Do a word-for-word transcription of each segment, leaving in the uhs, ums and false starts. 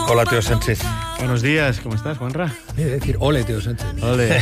Hola, Teo Sánchez. Buenos días, ¿cómo estás, Juanra? Voy a decir, ole, Teo Sánchez. Ole.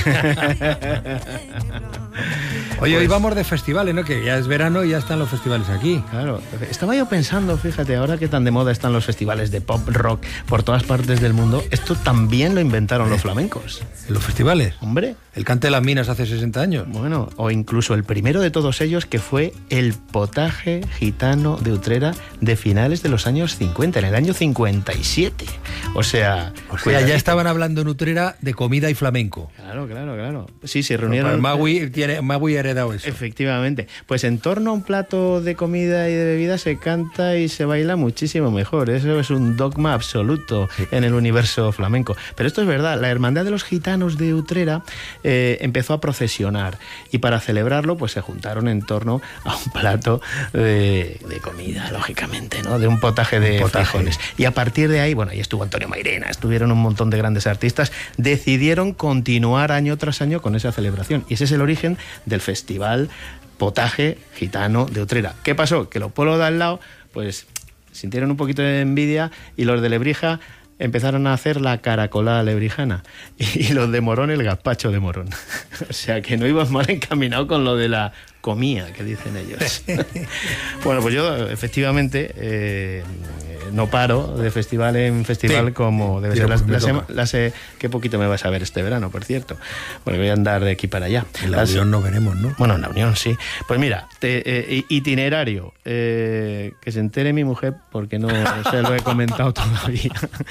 Oye, pues, hoy vamos de festivales, ¿no? Que ya es verano y ya están los festivales aquí. Claro. Estaba yo pensando, fíjate, ahora que tan de moda están los festivales de pop rock por todas partes del mundo, esto también lo inventaron los flamencos. ¿En los festivales? Hombre. El Cante de las Minas hace sesenta años. Bueno, o incluso el primero de todos ellos, que fue el Potaje Gitano de Utrera de finales de los años cincuenta, en el año cincuenta y siete. O sea... O sea, ya estaban hablando en Utrera de comida y flamenco. Claro, claro, claro. Sí, se reunieron... El Magui tiene, Magui ha heredado eso. Efectivamente. Pues en torno a un plato de comida y de bebida se canta y se baila muchísimo mejor. Eso es un dogma absoluto sí. en el universo flamenco. Pero esto es verdad. La Hermandad de los Gitanos de Utrera eh, empezó a procesionar y para celebrarlo pues se juntaron en torno a un plato de, de comida, lógicamente, ¿no? De un potaje de un potaje. frijoles. Y a partir de ahí, bueno, ahí estuvo Antonio Mairena, estuvieron un montón de grandes artistas, decidieron continuar año tras año con esa celebración. Y ese es el origen del Festival Potaje Gitano de Utrera. ¿Qué pasó? Que los pueblos de al lado, pues, sintieron un poquito de envidia y los de Lebrija empezaron a hacer la caracolada lebrijana y los de Morón el gazpacho de Morón. O sea que no ibas mal encaminado con lo de la comida, que dicen ellos. Bueno, pues yo efectivamente eh, no paro de festival en festival sí. como debe ser. La, la, sema, la sé qué poquito me vas a ver este verano, por cierto. Bueno, voy a andar de aquí para allá. En la Las, Unión no veremos, ¿no? Bueno, en la Unión sí. Pues mira, te, eh, itinerario, eh, que se entere mi mujer porque no se lo he comentado todavía.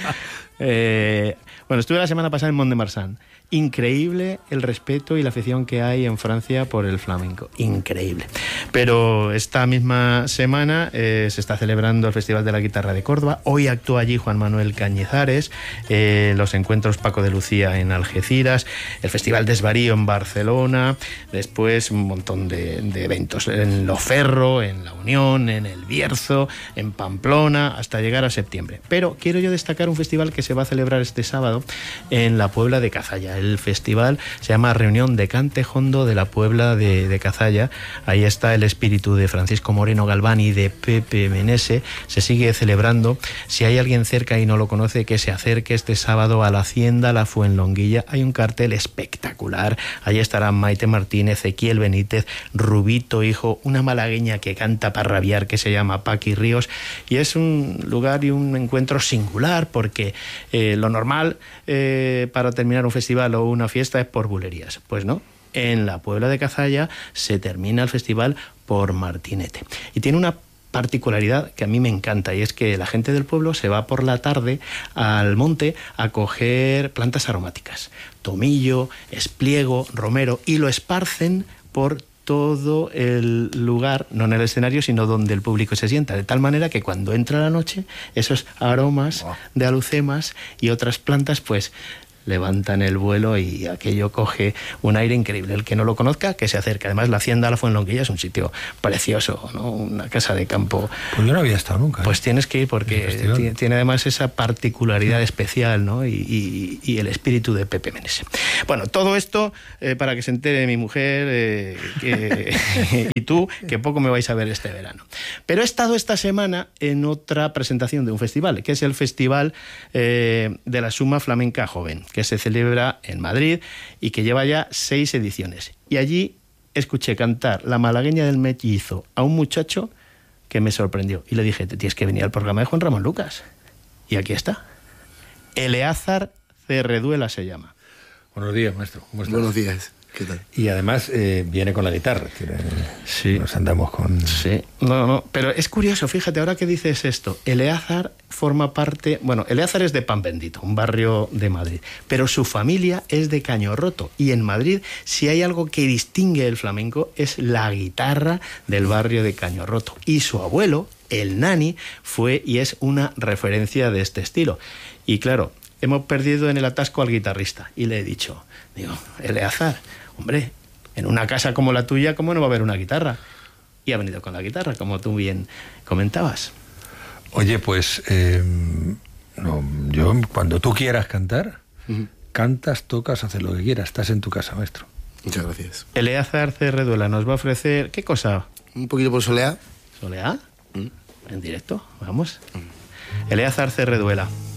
eh, bueno, estuve la semana pasada en Mont-de-Marsan. Increíble el respeto y la afición que hay en Francia por el flamenco. Increíble. Pero esta misma semana eh, se está celebrando el Festival de la Guitarra de Córdoba. Hoy actúa allí Juan Manuel Cañizares, eh, los encuentros Paco de Lucía en Algeciras, el Festival Desvarío en Barcelona, después un montón de, de eventos en Loferro, en La Unión, en El Bierzo, en Pamplona, hasta llegar a septiembre. Pero quiero yo destacar un festival que se va a celebrar este sábado en la Puebla de Cazalla. El festival se llama Reunión de Cante Jondo de la Puebla de, de Cazalla. Ahí está el espíritu de Francisco Moreno Galván y de Pepe Menese. Se sigue celebrando. Si hay alguien cerca y no lo conoce, que se acerque este sábado a la Hacienda La Fuenlonguilla. Hay un cartel espectacular. Ahí estarán Maite Martínez, Ezequiel Benítez, Rubito Hijo, una malagueña que canta para rabiar que se llama Paqui Ríos. Y es un lugar y un encuentro singular porque eh, lo normal eh, para terminar un festival o una fiesta es por bulerías. Pues no, en la Puebla de Cazalla se termina el festival por martinete. Y tiene una particularidad que a mí me encanta y es que la gente del pueblo se va por la tarde al monte a coger plantas aromáticas, tomillo, espliego, romero, y lo esparcen por todo el lugar, no en el escenario, sino donde el público se sienta, de tal manera que cuando entra la noche, esos aromas de alucemas y otras plantas, pues levantan el vuelo y aquello coge un aire increíble. El que no lo conozca, que se acerque. Además, la Hacienda La Fuenlonguilla es un sitio precioso, ¿no? Una casa de campo. Pues yo no había estado nunca. ¿eh? Pues tienes que ir porque tiene, tiene además esa particularidad especial, ¿no? Y, y, y el espíritu de Pepe Menese. Bueno, todo esto eh, para que se entere mi mujer eh, que, y tú, que poco me vais a ver este verano. Pero he estado esta semana en otra presentación de un festival, que es el Festival eh, de la Suma Flamenca Joven, que se celebra en Madrid y que lleva ya seis ediciones. Y allí escuché cantar la malagueña del Mellizo a un muchacho que me sorprendió. Y le dije, tienes que venir al programa de Juan Ramón Lucas. Y aquí está. Eleazar Cerreduela se llama. Buenos días, maestro. ¿Cómo estás? Buenos días. ¿Qué tal? Y además eh, viene con la guitarra. Sí. Nos andamos con... Sí. No, no. Pero es curioso, fíjate, ahora que dices esto, Eleazar forma parte... Bueno, Eleazar es de Pan Bendito, un barrio de Madrid. Pero su familia es de Caño Roto. Y en Madrid, si hay algo que distingue el flamenco, es la guitarra del barrio de Caño Roto. Y su abuelo, el Nani, fue y es una referencia de este estilo. Y claro, hemos perdido en el atasco al guitarrista. Y le he dicho, digo, Eleazar, hombre, en una casa como la tuya, ¿cómo no va a haber una guitarra? Y ha venido con la guitarra, como tú bien comentabas. Oye, pues eh, no, yo cuando tú quieras cantar, uh-huh. cantas, tocas, haces lo que quieras. Estás en tu casa, maestro. Muchas gracias. Eleazar Cerreduela nos va a ofrecer... ¿Qué cosa? Un poquito por Soleá. ¿Soleá? ¿Mm? En directo, vamos. Mm. Eleazar Cerreduela.